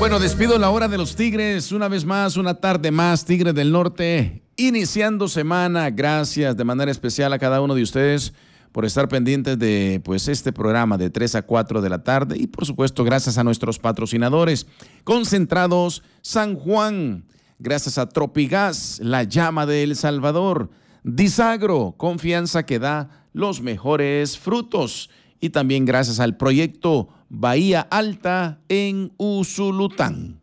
Bueno, despido la hora de los Tigres. Una vez más, una tarde más, Tigres del Norte, iniciando semana. Gracias de manera especial a cada uno de ustedes por estar pendientes de este programa de 3 a 4 de la tarde. Y por supuesto, gracias a nuestros patrocinadores. Concentrados San Juan. Gracias a Tropigas, la llama de El Salvador. Disagro, confianza que da los mejores frutos. Y también gracias al proyecto Bahía Alta en Usulután.